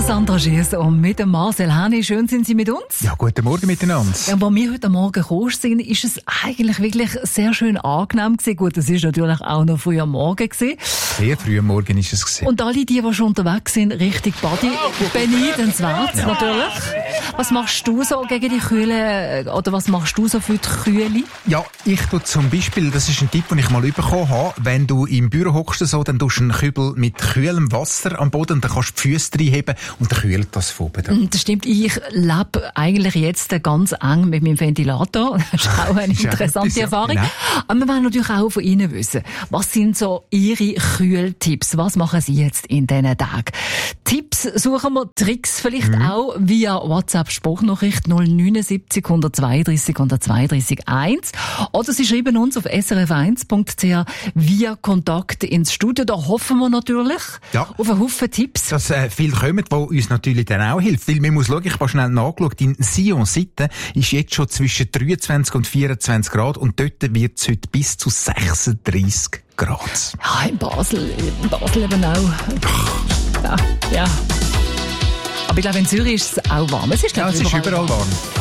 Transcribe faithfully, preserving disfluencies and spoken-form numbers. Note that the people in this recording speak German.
Sandra Schiess und mit dem Marcel Häni. Schön sind Sie mit uns. Ja, guten Morgen miteinander. Ja, als wir heute Morgen gekommen sind, ist es eigentlich wirklich sehr schön angenehm gewesen. Gut, es ist natürlich auch noch früh am Morgen gewesen. Sehr früh am Morgen ist es gewesen. Und alle, die, die schon unterwegs sind, richtig Body, beneidenswert ja. natürlich. Was machst du so gegen die Kühle, oder was machst du so für die Kühle? Ja, ich tue zum Beispiel, das ist ein Tipp, den ich mal bekommen habe, wenn du im Büro hockst, so, dann tust du einen Kübel mit kühlem Wasser am Boden und dann kannst du die Füße reinheben und dann kühlt das von oben. Das stimmt, ich lebe eigentlich jetzt ganz eng mit meinem Ventilator. Das ist auch eine interessante ja, Erfahrung. Genau. Aber wir wollen natürlich auch von Ihnen wissen, was sind so Ihre Kühltipps? Was machen Sie jetzt in diesen Tagen? Tipps suchen wir, Tricks vielleicht mhm. auch via WhatsApp-Sprachnachricht null neun sieben null zwei drei null zwei drei eins. Oder Sie schreiben uns auf s r f eins punkt c h via Kontakt ins Studio. Da hoffen wir natürlich ja. auf einen Haufen Tipps. Dass äh, viel kommen, die uns natürlich dann auch hilft. Weil man muss schauen, ich habe schnell nachgeschaut, in Sion-Seite ist jetzt schon zwischen dreiundzwanzig und vierundzwanzig Grad und dort wird es heute bis zu sechsunddreissig Grad. Ja, in Basel, in Basel eben auch. Ja, ja. Aber ich glaube, in Zürich ist es auch warm. Es ist, ja, es ist überall, überall warm. warm.